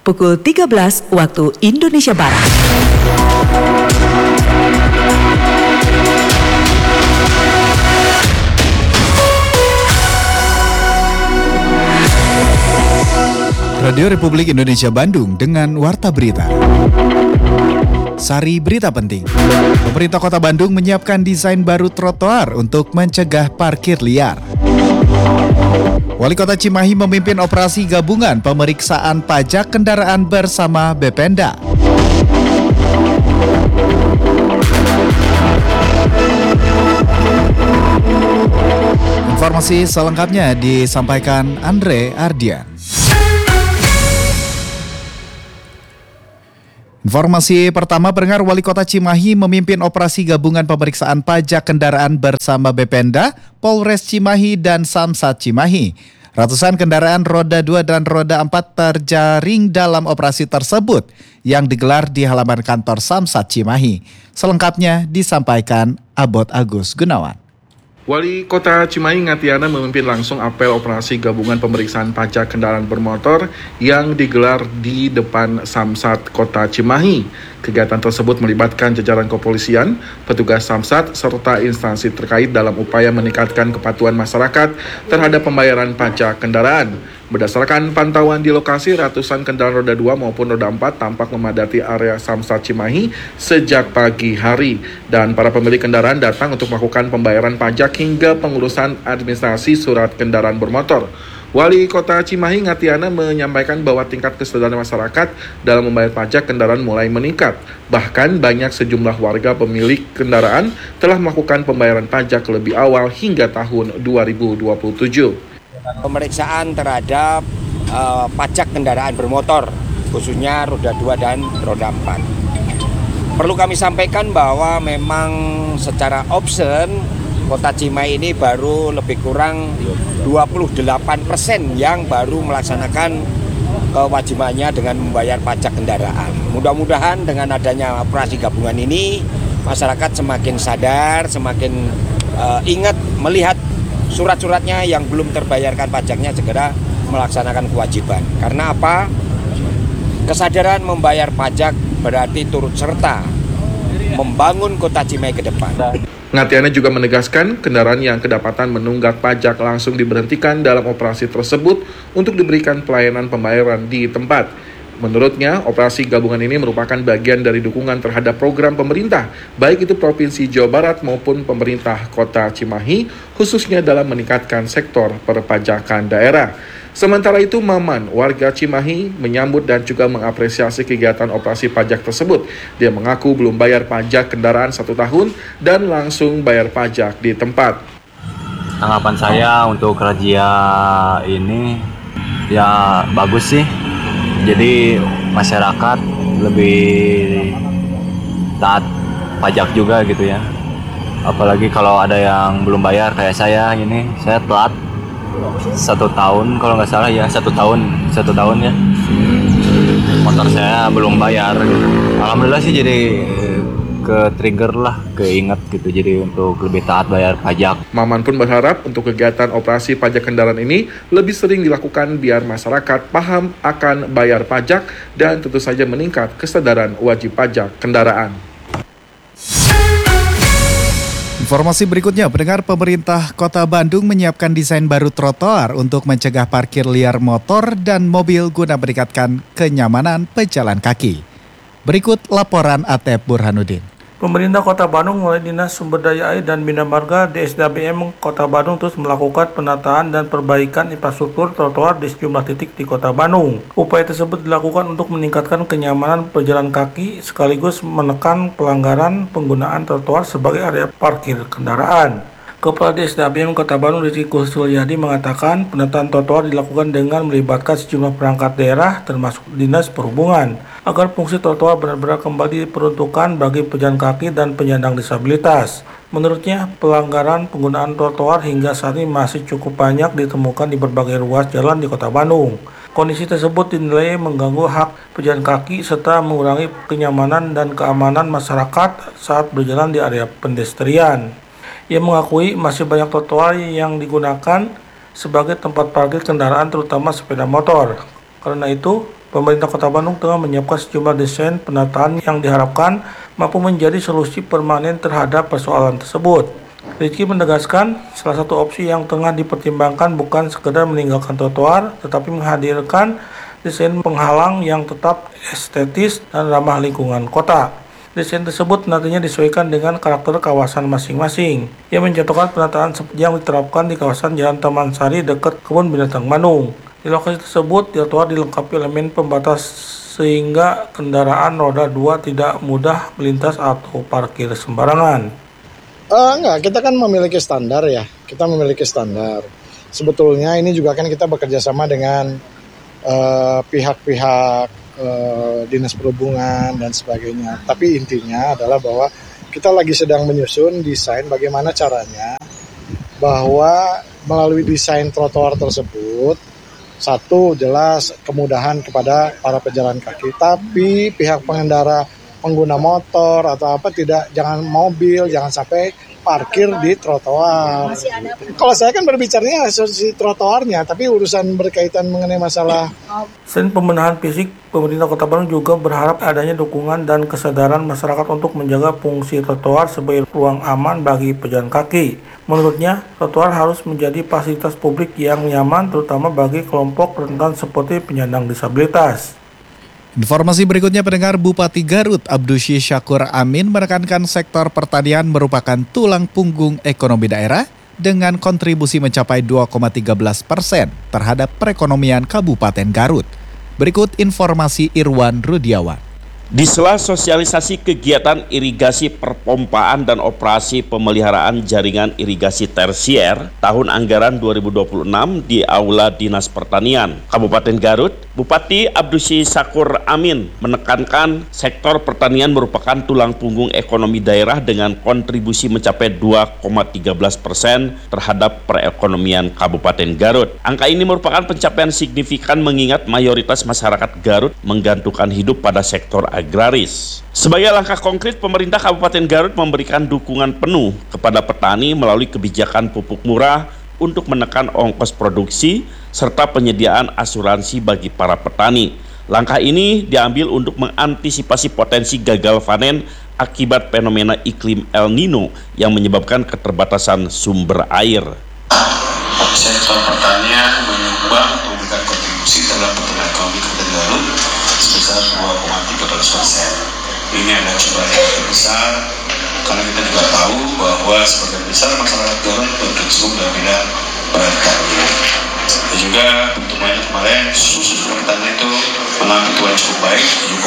pukul 13 waktu Indonesia Barat. Radio Republik Indonesia Bandung dengan Warta Berita. Sari berita penting. Pemerintah Kota Bandung menyiapkan desain baru trotoar untuk mencegah parkir liar. Wali Kota Cimahi memimpin operasi gabungan pemeriksaan pajak kendaraan bersama Bependa. Informasi selengkapnya disampaikan Andre Ardian. Informasi pertama, pendengar, Wali Kota Cimahi memimpin operasi gabungan pemeriksaan pajak kendaraan bersama Bependa, Polres Cimahi, dan Samsat Cimahi. Ratusan kendaraan roda 2 dan roda 4 terjaring dalam operasi tersebut yang digelar di halaman kantor Samsat Cimahi. Selengkapnya disampaikan Abot Agus Gunawan. Wali Kota Cimahi Ngatiana memimpin langsung apel operasi gabungan pemeriksaan pajak kendaraan bermotor yang digelar di depan Samsat Kota Cimahi. Kegiatan tersebut melibatkan jajaran kepolisian, petugas Samsat, serta instansi terkait dalam upaya meningkatkan kepatuhan masyarakat terhadap pembayaran pajak kendaraan. Berdasarkan pantauan di lokasi, ratusan kendaraan roda 2 maupun roda 4 tampak memadati area Samsat Cimahi sejak pagi hari. Dan para pemilik kendaraan datang untuk melakukan pembayaran pajak hingga pengurusan administrasi surat kendaraan bermotor. Wali Kota Cimahi Ngatiana menyampaikan bahwa tingkat kesadaran masyarakat dalam membayar pajak kendaraan mulai meningkat. Bahkan banyak sejumlah warga pemilik kendaraan telah melakukan pembayaran pajak lebih awal hingga tahun 2027. Pemeriksaan terhadap pajak kendaraan bermotor, khususnya roda 2 dan roda 4. Perlu kami sampaikan bahwa memang secara option, Kota Cimahi ini baru lebih kurang 28% yang baru melaksanakan kewajibannya dengan membayar pajak kendaraan. Mudah-mudahan dengan adanya operasi gabungan ini, masyarakat semakin sadar, semakin ingat melihat surat-suratnya yang belum terbayarkan pajaknya segera melaksanakan kewajiban. Karena apa? Kesadaran membayar pajak berarti turut serta membangun Kota Cimahi ke depan. Ngatiana juga menegaskan kendaraan yang kedapatan menunggak pajak langsung diberhentikan dalam operasi tersebut untuk diberikan pelayanan pembayaran di tempat. Menurutnya, operasi gabungan ini merupakan bagian dari dukungan terhadap program pemerintah, baik itu Provinsi Jawa Barat maupun pemerintah Kota Cimahi, khususnya dalam meningkatkan sektor perpajakan daerah. Sementara itu, Maman, warga Cimahi, menyambut dan juga mengapresiasi kegiatan operasi pajak tersebut. Dia mengaku belum bayar pajak kendaraan 1 tahun dan langsung bayar pajak di tempat. Tanggapan saya untuk razia ini ya bagus sih. Jadi masyarakat lebih taat pajak juga gitu ya. Apalagi kalau ada yang belum bayar kayak saya ini, saya telat 1 tahun kalau nggak salah ya, 1 tahun ya. Motor saya belum bayar gitu. Alhamdulillah sih jadi ke-trigger lah, keinget gitu, jadi untuk lebih taat bayar pajak. Maman pun berharap untuk kegiatan operasi pajak kendaraan ini lebih sering dilakukan biar masyarakat paham akan bayar pajak dan tentu saja meningkat kesadaran wajib pajak kendaraan. Informasi berikutnya, pendengar, pemerintah Kota Bandung menyiapkan desain baru trotoar untuk mencegah parkir liar motor dan mobil guna meningkatkan kenyamanan pejalan kaki. Berikut laporan Atep Burhanuddin. Pemerintah Kota Bandung melalui Dinas Sumber Daya Air dan Bina Marga DSDBM Kota Bandung terus melakukan penataan dan perbaikan infrastruktur trotoar di sejumlah titik di Kota Bandung. Upaya tersebut dilakukan untuk meningkatkan kenyamanan pejalan kaki sekaligus menekan pelanggaran penggunaan trotoar sebagai area parkir kendaraan. Kepala DSDBM Kota Bandung Rizky Sulyadi mengatakan penataan trotoar dilakukan dengan melibatkan sejumlah perangkat daerah termasuk Dinas Perhubungan agar fungsi trotoar benar-benar kembali diperuntukkan bagi pejalan kaki dan penyandang disabilitas. Menurutnya, pelanggaran penggunaan trotoar hingga saat ini masih cukup banyak ditemukan di berbagai ruas jalan di Kota Bandung. Kondisi tersebut dinilai mengganggu hak pejalan kaki serta mengurangi kenyamanan dan keamanan masyarakat saat berjalan di area pedestrian. Ia mengakui masih banyak trotoar yang digunakan sebagai tempat parkir kendaraan terutama sepeda motor. Karena itu, pemerintah Kota Bandung tengah menyiapkan sejumlah desain penataan yang diharapkan mampu menjadi solusi permanen terhadap persoalan tersebut. Rizky menegaskan, salah satu opsi yang tengah dipertimbangkan bukan sekedar meninggalkan trotoar, tetapi menghadirkan desain penghalang yang tetap estetis dan ramah lingkungan kota. Desain tersebut nantinya disesuaikan dengan karakter kawasan masing-masing. Ia mencontohkan penataan seperti yang diterapkan di kawasan Jalan Taman Sari dekat Kebun Binatang Bandung. Di lokasi tersebut, trotoar dilengkapi elemen pembatas sehingga kendaraan roda 2 tidak mudah melintas atau parkir sembarangan. Enggak, kita kan memiliki standar ya. Kita memiliki standar. Sebetulnya ini juga kan kita bekerja sama dengan pihak-pihak dinas perhubungan dan sebagainya. Tapi intinya adalah bahwa kita lagi sedang menyusun desain bagaimana caranya bahwa melalui desain trotoar tersebut, satu jelas kemudahan kepada para pejalan kaki, tapi pihak pengguna motor atau apa jangan mobil, jangan sampai parkir di trotoar. Kalau saya kan berbicaranya solusi trotoarnya, tapi urusan berkaitan mengenai masalah. Selain pembenahan fisik, pemerintah Kota Bandung juga berharap adanya dukungan dan kesadaran masyarakat untuk menjaga fungsi trotoar sebagai ruang aman bagi pejalan kaki. Menurutnya, trotoar harus menjadi fasilitas publik yang nyaman terutama bagi kelompok rentan seperti penyandang disabilitas. Informasi berikutnya pendengar, Bupati Garut Abdusy Syakur Amin menekankan sektor pertanian merupakan tulang punggung ekonomi daerah dengan kontribusi mencapai 2,13% terhadap perekonomian Kabupaten Garut. Berikut informasi Irwan Rudiawan. Di sela sosialisasi kegiatan irigasi perpompaan dan operasi pemeliharaan jaringan irigasi tersier tahun anggaran 2026 di Aula Dinas Pertanian Kabupaten Garut, Bupati Abdusy Syakur Amin menekankan sektor pertanian merupakan tulang punggung ekonomi daerah dengan kontribusi mencapai 2,13% terhadap perekonomian Kabupaten Garut. Angka ini merupakan pencapaian signifikan mengingat mayoritas masyarakat Garut menggantungkan hidup pada sektor agraris. Sebagai langkah konkret, pemerintah Kabupaten Garut memberikan dukungan penuh kepada petani melalui kebijakan pupuk murah untuk menekan ongkos produksi serta penyediaan asuransi bagi para petani. Langkah ini diambil untuk mengantisipasi potensi gagal panen akibat fenomena iklim El Nino yang menyebabkan keterbatasan sumber air. Sektor pertanian menyumbang memberikan kontribusi terhadap pertumbuhan ekonomi Kabupaten Garut sebesar 2,13%. Ini adalah jumlah yang terbesar karena kita juga tahu bahwa sebagian besar masyarakat Garut berkecimpung dalam bidang pertanian. Dan juga pertumbuhan kemarin khusus pertanian itu mengalami pertumbuhan cukup baik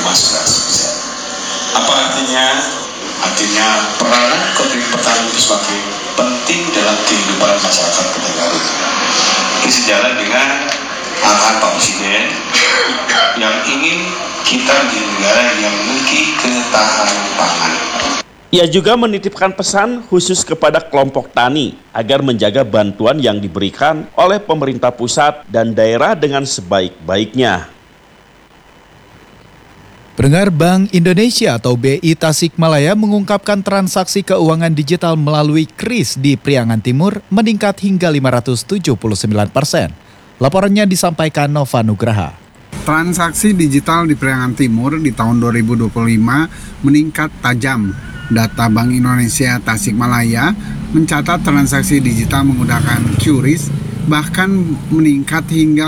7,11%. Apa artinya? Artinya peranan kontribusi pertanian itu semakin penting dalam kehidupan masyarakat Kabupaten Garut. Ini sejalan dengan arahan Pak Presiden yang ingin kita menjadi negara yang memiliki ketahanan pangan. Ia juga menitipkan pesan khusus kepada kelompok tani agar menjaga bantuan yang diberikan oleh pemerintah pusat dan daerah dengan sebaik-baiknya. Pendengar, Bank Indonesia atau BI Tasikmalaya mengungkapkan transaksi keuangan digital melalui KRIS di Priangan Timur meningkat hingga 579%. Laporannya disampaikan Nova Nugraha. Transaksi digital di Priangan Timur di tahun 2025 meningkat tajam. Data Bank Indonesia Tasikmalaya mencatat transaksi digital menggunakan QRIS bahkan meningkat hingga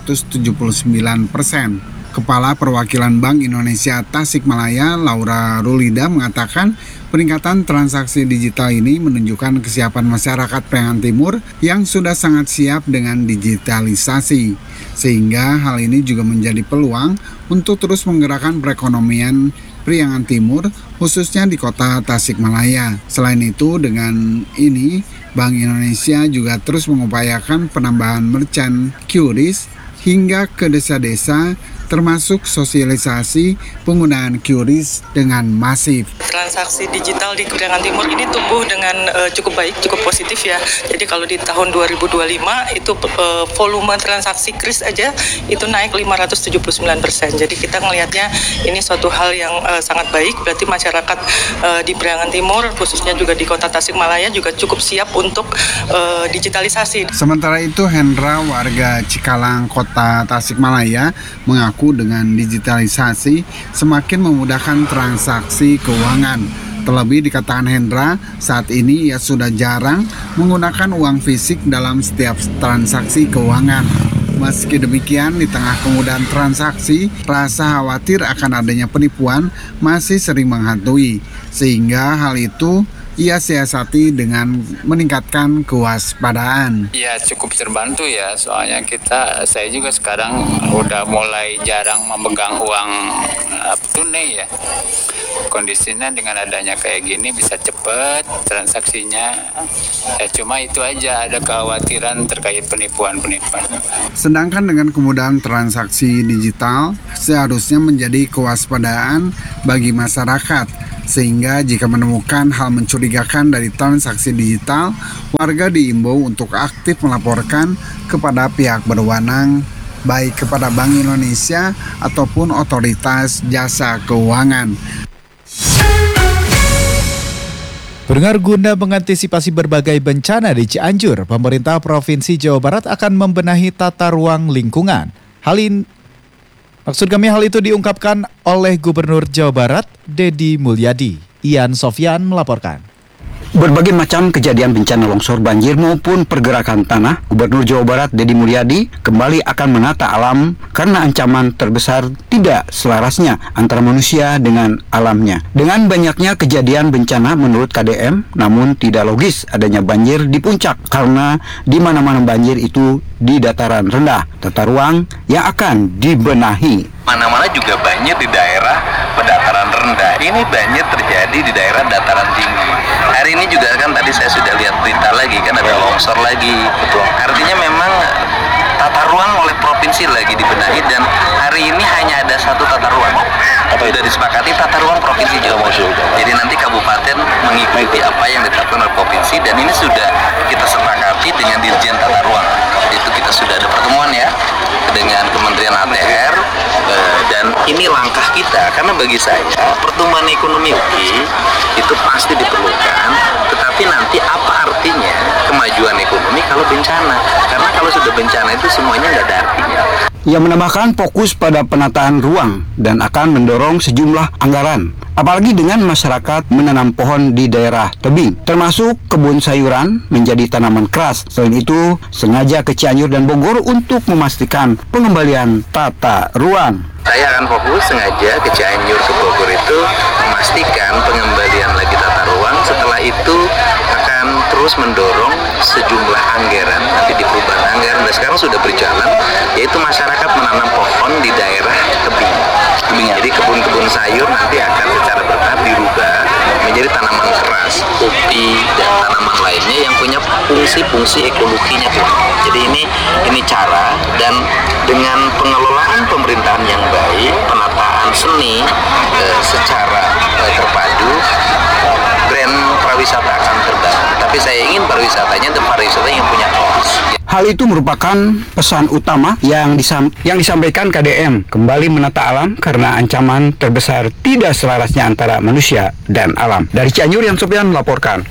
579%. Kepala Perwakilan Bank Indonesia Tasikmalaya, Laura Rulida, mengatakan peningkatan transaksi digital ini menunjukkan kesiapan masyarakat Priangan Timur yang sudah sangat siap dengan digitalisasi. Sehingga hal ini juga menjadi peluang untuk terus menggerakkan perekonomian Priangan Timur, khususnya di kota Tasikmalaya. Selain itu, dengan ini, Bank Indonesia juga terus mengupayakan penambahan merchant QRIS hingga ke desa-desa termasuk sosialisasi penggunaan QRIS dengan masif. Transaksi digital di Kudangan Timur ini tumbuh dengan cukup baik, cukup positif ya. Jadi kalau di tahun 2025 itu volume transaksi QRIS aja itu naik 579%. Jadi kita ngelihatnya ini suatu hal yang sangat baik. Berarti masyarakat di Kudangan Timur, khususnya juga di Kota Tasikmalaya juga cukup siap untuk digitalisasi. Sementara itu, Hendra, warga Cikalang, Kota Tasikmalaya, mengaku dengan digitalisasi semakin memudahkan transaksi keuangan. Terlebih dikatakan Hendra, saat ini ia sudah jarang menggunakan uang fisik dalam setiap transaksi keuangan. Meski demikian, di tengah kemudahan transaksi, rasa khawatir akan adanya penipuan masih sering menghantui. Sehingga hal itu ia siasati dengan meningkatkan kewaspadaan. Ya cukup terbantu ya, soalnya saya juga sekarang udah mulai jarang memegang uang tunai ya. Kondisinya dengan adanya kayak gini bisa cepet transaksinya. Ya cuma itu aja, ada kekhawatiran terkait penipuan-penipuan. Sedangkan dengan kemudahan transaksi digital seharusnya menjadi kewaspadaan bagi masyarakat. Sehingga jika menemukan hal mencurigakan dari transaksi digital, warga diimbau untuk aktif melaporkan kepada pihak berwenang, baik kepada Bank Indonesia ataupun otoritas jasa keuangan. Pendengar, guna mengantisipasi berbagai bencana di Cianjur, pemerintah Provinsi Jawa Barat akan membenahi tata ruang lingkungan. Maksud kami hal itu diungkapkan oleh Gubernur Jawa Barat, Deddy Mulyadi. Ian Sofyan melaporkan. Berbagai macam kejadian bencana longsor, banjir maupun pergerakan tanah, Gubernur Jawa Barat Deddy Mulyadi kembali akan menata alam karena ancaman terbesar tidak selarasnya antara manusia dengan alamnya. Dengan banyaknya kejadian bencana menurut KDM, namun tidak logis adanya banjir di puncak karena di mana-mana banjir itu di dataran rendah. Tata ruang yang akan dibenahi. Mana-mana juga banjir di daerah pedataran rendah. Ini banjir terjadi di daerah dataran tinggi. Hari ini juga kan tadi saya sudah lihat berita lagi kan ada longsor lagi. Artinya memang tata ruang oleh provinsi lagi dibenahi dan hari ini hanya ada satu tata ruang. Sudah disepakati tata ruang provinsi Jawa Barat. Jadi nanti kabupaten mengikuti apa yang ditetapkan oleh provinsi dan ini sudah kita sepakati dengan Dirjen Tata Ruang. Itu kita sudah ada pertemuan ya dengan Kementerian ATR dan ini langkah kita karena bagi saya pertumbuhan ekonomi itu pasti diperlukan, tetapi nanti apa artinya kemajuan ekonomi kalau bencana? Karena kalau sudah bencana itu semuanya nggak ada artinya. Ia menambahkan fokus pada penataan ruang dan akan mendorong sejumlah anggaran, apalagi dengan masyarakat menanam pohon di daerah tebing, termasuk kebun sayuran menjadi tanaman keras. Selain itu, sengaja ke Cianjur dan Bogor untuk memastikan pengembalian tata ruang. Saya akan fokus sengaja ke Cianjur ke Bogor itu memastikan pengembalian lagi tata ruang. Setelah itu akan terus mendorong sejumlah anggaran nanti di perubahan anggaran dan sekarang sudah berjalan, yaitu masyarakat menanam pohon di daerah tebing. Jadi kebun-kebun sayur nanti akan secara bertahap dirubah menjadi tanaman keras, kopi dan tanaman lainnya yang punya fungsi-fungsi ekologinya tuh. Jadi ini cara dan dengan pengelolaan pemerintahan yang baik, penataan seni secara terpadu, brand pariwisata akan terbangun. Tapi saya ingin pariwisatanya itu pariwisata yang punya kelas. Hal itu merupakan pesan utama yang disampaikan KDM, kembali menata alam karena ancaman terbesar tidak selarasnya antara manusia dan alam. Dari Cianjur, Ian Sofyan melaporkan.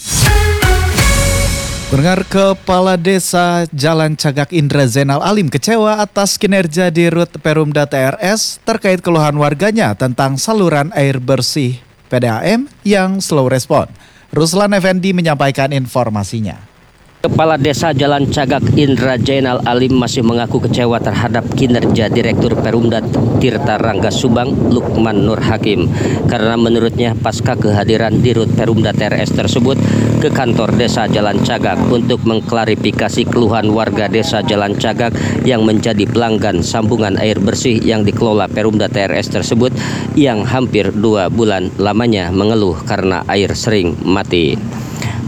Pendengar, Kepala Desa Jalan Cagak Indra Zainal Alim kecewa atas kinerja di Rut Perumda TRS terkait keluhan warganya tentang saluran air bersih PDAM yang slow respon. Ruslan Effendi menyampaikan informasinya. Kepala Desa Jalan Cagak Indra Zainal Alim masih mengaku kecewa terhadap kinerja Direktur Perumda Tirta Rangga Subang Lukman Nur Hakim karena menurutnya pasca kehadiran Dirut Perumda TRS tersebut ke kantor Desa Jalan Cagak untuk mengklarifikasi keluhan warga Desa Jalan Cagak yang menjadi pelanggan sambungan air bersih yang dikelola Perumda TRS tersebut yang hampir 2 bulan lamanya mengeluh karena air sering mati.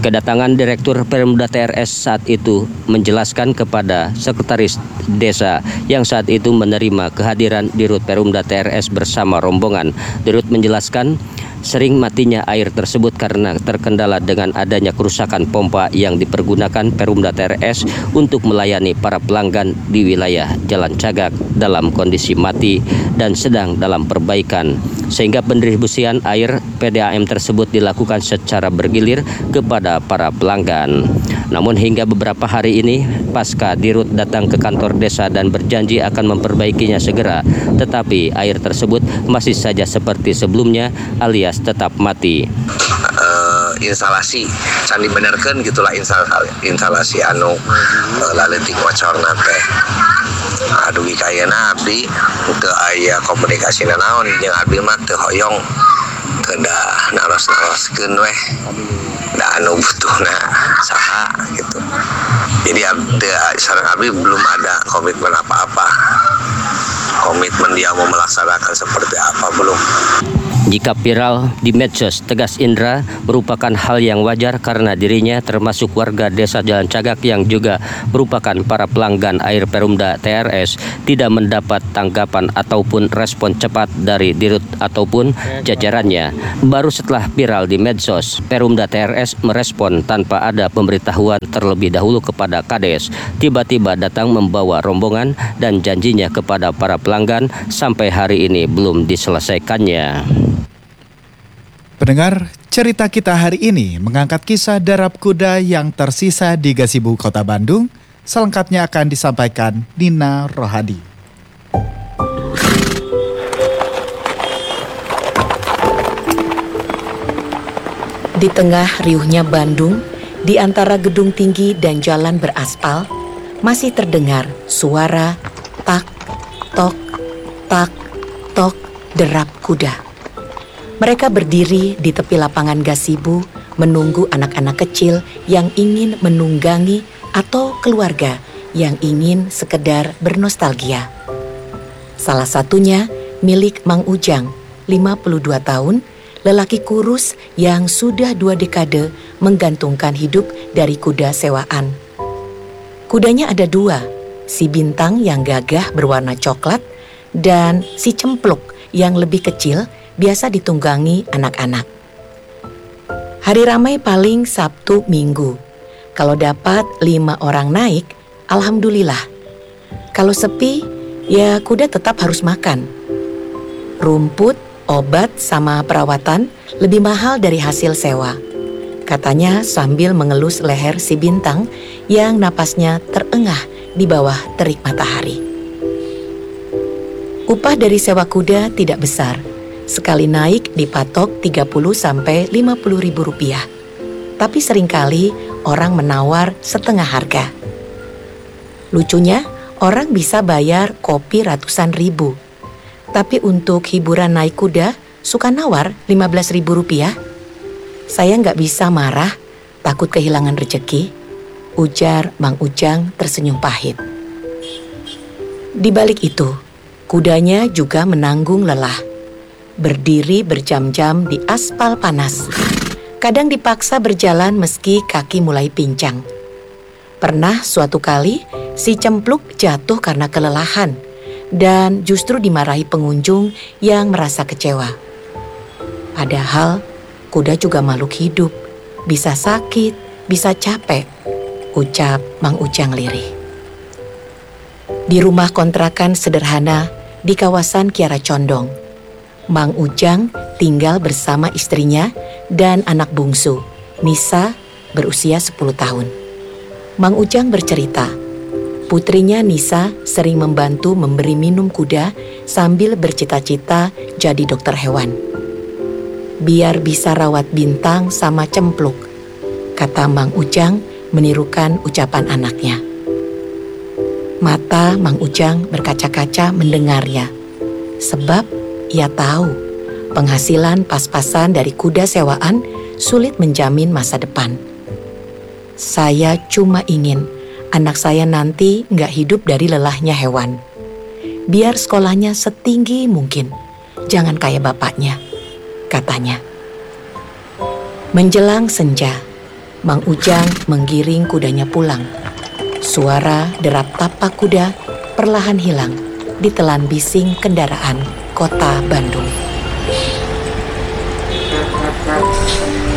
Kedatangan Direktur Perumda TRS saat itu menjelaskan kepada Sekretaris Desa yang saat itu menerima kehadiran Dirut Perumda TRS bersama rombongan. Dirut menjelaskan sering matinya air tersebut karena terkendala dengan adanya kerusakan pompa yang dipergunakan Perumda TRS untuk melayani para pelanggan di wilayah Jalan Cagak dalam kondisi mati dan sedang dalam perbaikan, sehingga pendistribusian air PDAM tersebut dilakukan secara bergilir kepada para pelanggan. Namun hingga beberapa hari ini pasca Dirut datang ke kantor desa dan berjanji akan memperbaikinya segera, tetapi air tersebut masih saja seperti sebelumnya alias tetap mati. Instalasi can dibenerkeun gitulah instalasi anu laletik wacorna teh. Aduh kayana abdi teu aya komunikasina naon jeung abdi mah teu hoyong teu da naros-naroskeun weh. Da anu butuhna saha gitu. Jadi sareng abdi belum ada komitmen apa-apa. Komitmen dia mau melaksanakan seperti apa belum. Jika viral di medsos, tegas Indra merupakan hal yang wajar karena dirinya termasuk warga desa Jalan Cagak yang juga merupakan para pelanggan air Perumda TRS tidak mendapat tanggapan ataupun respon cepat dari Dirut ataupun jajarannya. Baru setelah viral di medsos, Perumda TRS merespon tanpa ada pemberitahuan terlebih dahulu kepada Kades. Tiba-tiba datang membawa rombongan dan janjinya kepada para pelanggan sampai hari ini belum diselesaikannya. Pendengar, cerita kita hari ini mengangkat kisah derap kuda yang tersisa di Gasibu, Kota Bandung. Selengkapnya akan disampaikan Nina Rohadi. Di tengah riuhnya Bandung, di antara gedung tinggi dan jalan beraspal, masih terdengar suara tak, tok, tak, tok derap kuda. Mereka berdiri di tepi lapangan Gasibu menunggu anak-anak kecil yang ingin menunggangi atau keluarga yang ingin sekedar bernostalgia. Salah satunya milik Mang Ujang, 52 tahun, lelaki kurus yang sudah 2 dekade menggantungkan hidup dari kuda sewaan. Kudanya ada 2, si Bintang yang gagah berwarna coklat dan si Cempluk yang lebih kecil biasa ditunggangi anak-anak. Hari ramai paling Sabtu Minggu. Kalau dapat 5 orang naik, alhamdulillah. Kalau sepi, ya kuda tetap harus makan. Rumput, obat, sama perawatan lebih mahal dari hasil sewa. Katanya sambil mengelus leher si Bintang yang napasnya terengah di bawah terik matahari. Upah dari sewa kuda tidak besar. Sekali naik dipatok 30-50 ribu rupiah. Tapi seringkali orang menawar setengah harga. Lucunya, orang bisa bayar kopi ratusan ribu. Tapi untuk hiburan naik kuda, suka nawar 15 ribu rupiah. Saya nggak bisa marah, takut kehilangan rejeki, ujar Mang Ujang tersenyum pahit. Di balik itu, kudanya juga menanggung lelah. Berdiri berjam-jam di aspal panas. Kadang dipaksa berjalan meski kaki mulai pincang. Pernah suatu kali si Cempluk jatuh karena kelelahan dan justru dimarahi pengunjung yang merasa kecewa. Padahal kuda juga makhluk hidup, bisa sakit, bisa capek, ucap Mang Ujang lirih. Di rumah kontrakan sederhana di kawasan Kiara Condong, Mang Ujang tinggal bersama istrinya dan anak bungsu, Nisa, berusia 10 tahun. Mang Ujang bercerita, putrinya Nisa sering membantu memberi minum kuda sambil bercita-cita jadi dokter hewan. Biar bisa rawat Bintang sama Cempluk, kata Mang Ujang menirukan ucapan anaknya. Mata Mang Ujang berkaca-kaca mendengarnya, sebab ia tahu penghasilan pas-pasan dari kuda sewaan sulit menjamin masa depan. Saya cuma ingin anak saya nanti nggak hidup dari lelahnya hewan. Biar sekolahnya setinggi mungkin, jangan kayak bapaknya, katanya. Menjelang senja, Mang Ujang menggiring kudanya pulang. Suara derap tapak kuda perlahan hilang ditelan bising kendaraan kota Bandung.